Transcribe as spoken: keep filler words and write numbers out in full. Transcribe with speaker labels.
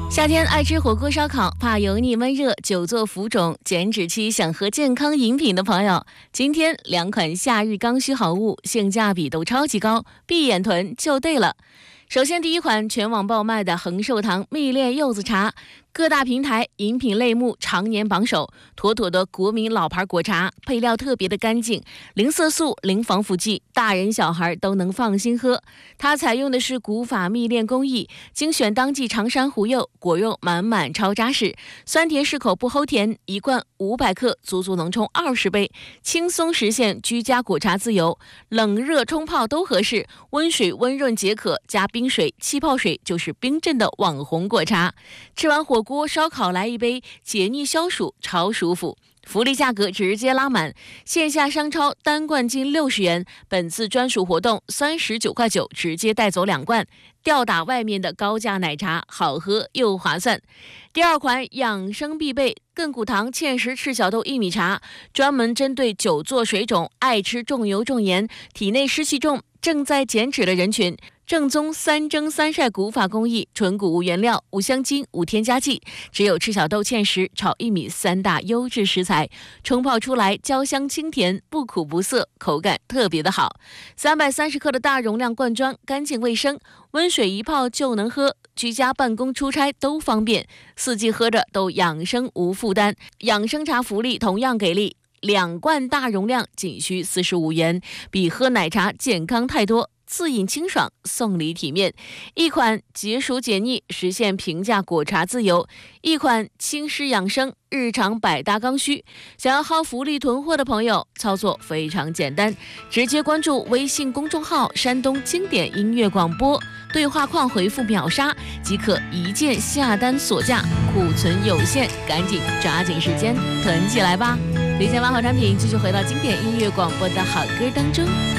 Speaker 1: 夏天爱吃火锅烧烤，怕油腻闷热、久坐浮肿，减脂期想喝健康饮品的朋友，今天两款夏日刚需好物，性价比都超级高，闭眼囤就对了。首先第一款全网爆卖的恒寿堂蜜炼柚子茶，各大平台饮品类目常年榜首，妥妥的国民老牌果茶，配料特别的干净，零色素、零防腐剂，大人小孩都能放心喝。它采用的是古法蜜炼工艺，精选当季长山湖柚，果肉满满超扎实，酸甜适口不齁甜，一罐五百克足足能冲二十杯，轻松实现居家果茶自由，冷热冲泡都合适，温水温润解渴，加冰水、气泡水就是冰镇的网红果茶。吃完火锅烧烤来一杯，解腻消暑，超舒服。福利价格直接拉满，线下商超单罐近六十元，本次专属活动三十九块九直接带走两罐，吊打外面的高价奶茶，好喝又划算。第二款养生必备亘古堂芡实赤小豆薏米茶，专门针对久坐水肿、爱吃重油重盐、体内湿气重、正在减脂的人群。正宗三蒸三晒古法工艺，纯谷物原料，无香精，无添加剂，只有赤小豆、芡实、炒薏米三大优质食材，冲泡出来焦香清甜，不苦不涩，口感特别的好。三百三十克的大容量罐装，干净卫生，温水一泡就能喝，居家办公出差都方便，四季喝着都养生无负担。养生茶福利同样给力，两罐大容量仅需四十五元，比喝奶茶健康太多。自饮清爽，送礼体面。一款解暑解腻，实现平价果茶自由；一款轻湿养生，日常百搭刚需。想要薅福利囤货的朋友，操作非常简单，直接关注微信公众号山东经典音乐广播，对话框回复秒杀即可一键下单锁价，库存有限，赶紧抓紧时间囤起来吧。理想万好产品继续回到经典音乐广播的好歌当中。